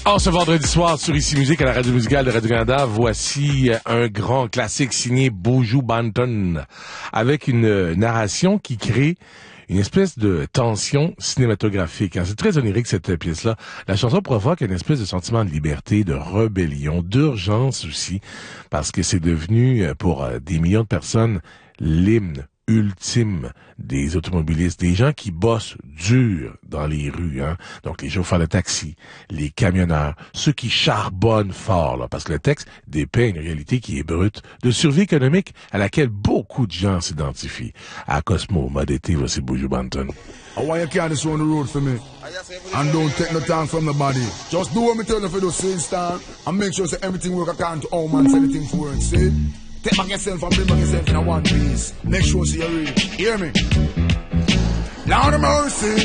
Oh, ce vendredi soir sur Ici Musique à la Radio Musicale de Radio-Canada, voici un grand classique signé Buju Banton avec une narration qui crée une espèce de tension cinématographique. C'est très onirique cette pièce-là. La chanson provoque une espèce de sentiment de liberté, de rébellion, d'urgence aussi, parce que c'est devenu pour des millions de personnes l'hymne ultime des automobilistes, des gens qui bossent dur dans les rues, hein. Donc les chauffeurs de taxi, les camionneurs, ceux qui charbonnent fort, là, parce que le texte dépeint une réalité qui est brute, de survie économique à laquelle beaucoup de gens s'identifient. À Cosmo, mode été, voici Buju Banton. I want you to carry this on the road for me. And don't take no time from the body. Just do what me tell you for the same style. And make sure that everything work according to how man said the thing for work. See? Take back yourself and bring back yourself in a one piece. Make sure you're ready. Hear me? Lord of mercy.